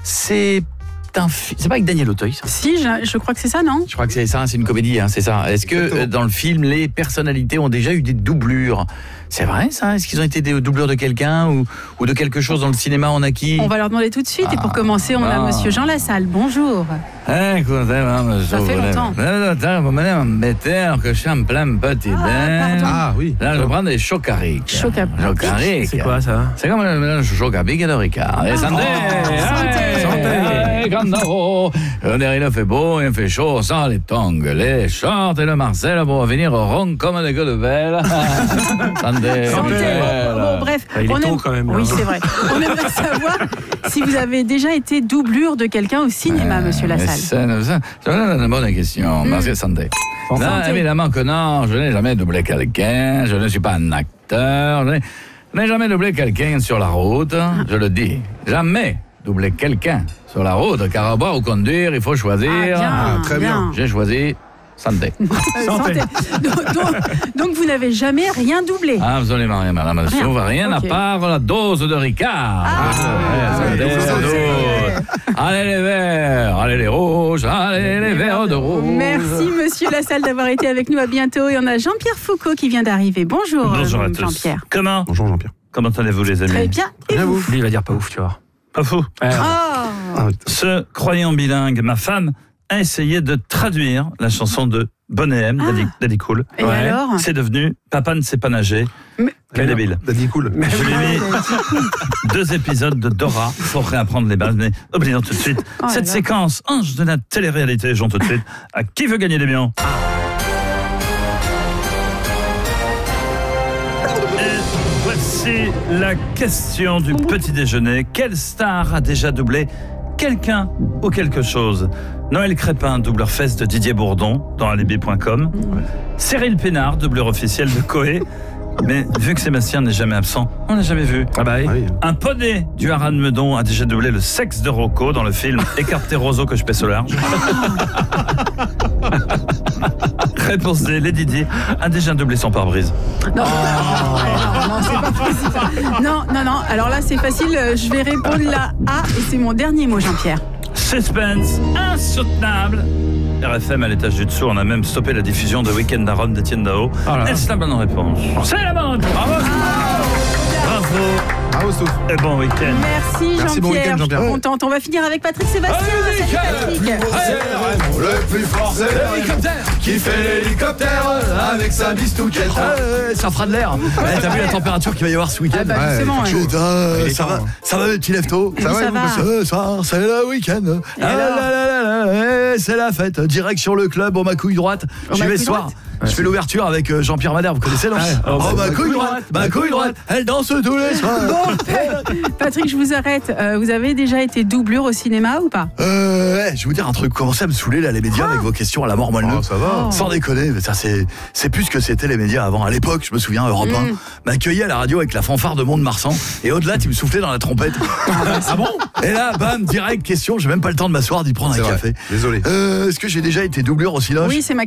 c'est pas avec Daniel Auteuil, ça? Si, je crois que c'est ça, non? Je crois que c'est ça, c'est une comédie, c'est ça. Est-ce que dans le film, les personnalités ont déjà eu des doublures? C'est vrai, ça? Est-ce qu'ils ont été des doublures de quelqu'un ou de quelque chose dans le cinéma? On a qui? On va leur demander tout de suite. Et pour commencer, on a monsieur Jean Lassalle. Bonjour. Ça fait longtemps. Que je suis en plein petit bain. Ah oui. Là, je prends des Choc-à-Ric. Choc-à-Ric. C'est quoi ça? C'est comme le mélange Choc-à-Pic et de Ricard. Et santé! Il fait beau, il fait chaud, sans les tongs, les shorts et le Marcel pour venir rond comme des gueules de belle. Santé! Bon, bref. Il est tôt quand même. Oui, c'est vrai. On aimerait savoir si vous avez déjà été doublure de quelqu'un au cinéma, monsieur Lassalle. C'est une bonne question. Merci, santé. Non, évidemment que non, je n'ai jamais doublé quelqu'un, je ne suis pas un acteur, je n'ai jamais doublé quelqu'un sur la route, je le dis. Jamais doublé quelqu'un sur la route, car à boire ou conduire, il faut choisir. Très bien. J'ai choisi santé. Santé. Donc vous n'avez jamais rien doublé? Absolument rien, madame. Rien à part la dose de Ricard. Allez les verts, allez les rouges, allez les verts de rouge. Merci monsieur Lassalle d'avoir été avec nous, à bientôt. Et on a Jean-Pierre Foucault qui vient d'arriver. Bonjour à tous. Jean-Pierre. Comment Jean-Pierre. Comment allez-vous les amis? Très bien. Et vous? Lui, il va dire pas ouf, tu vois. Pas fou. Ce croyant bilingue, ma femme a essayé de traduire la chanson de Bonnet M, Daddy Cool. Et alors? C'est devenu Papa ne sait pas nager. Quel débile. Daddy Cool. Je lui ai mis 2 épisodes de Dora pour réapprendre les bases, mais oublions tout de suite cette séquence ange de la télé-réalité. Jean, tout de suite, à Qui veut gagner des millions? Et voici la question du petit déjeuner. Quelle star a déjà doublé quelqu'un ou quelque chose? Noël Crépin, doubleur fesse de Didier Bourdon dans alibi.com. Cyril Pénard, doubleur officiel de Coé. Mais vu que Sébastien n'est jamais absent, on n'a jamais vu. Ah bah oui. Un poney du Haran Meudon a déjà doublé le sexe de Rocco dans le film Écarté Roseau que je pèse au large. Réponse D, Lady Di a déjà doublé son pare-brise. Non, c'est pas possible. Non. Alors là, c'est facile. Je vais répondre la A et c'est mon dernier mot, Jean-Pierre. Suspense insoutenable. RFM à l'étage du dessous, on a même stoppé la diffusion de Week-end à Rome d'Étienne Dao. Est-ce la bonne réponse? C'est la bonne réponse. Bravo. Bravo Stouff. Et bon week-end. Merci Jean-Pierre. Bon week-end, Jean-Pierre. Je suis contente. On va finir avec Patrick Sébastien. Salut Patrick. Le plus fort c'est l'hélicoptère qui fait l'hélicoptère avec sa bistouquette. Ça fera de l'air. T'as vu la température qu'il va y avoir ce week-end? Justement. Ça va mes petits leftos? Ça va. Ce soir, c'est le week-end. C'est la fête. Direct sur le club, ma couille droite. J'y vais ce soir. Je fais l'ouverture avec Jean-Pierre Madère, vous connaissez, non? Ma couille droite, elle danse tous les soirs. Bon, Patrick, je vous arrête. Vous avez déjà été doublure au cinéma ou pas? Je vais vous dire un truc. Commencez à me saouler là, les médias, avec vos questions à la mort moelleux. Ça va. Sans déconner, mais ça c'est plus ce que c'était les médias avant. À l'époque, je me souviens, Europe 1 m'accueillait à la radio avec la fanfare de Mont-de-Marsan et au-delà, il me soufflait dans la trompette. Ah bon? Et là, bam, direct question. J'ai même pas le temps de m'asseoir, d'y prendre un café. Désolé. Est-ce que j'ai déjà été doublure au cinéma? Oui, c'est ma